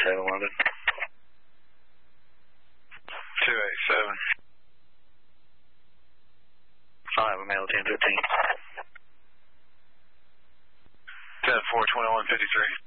287 London. 287. 5, male 1015. 10-4, 2153.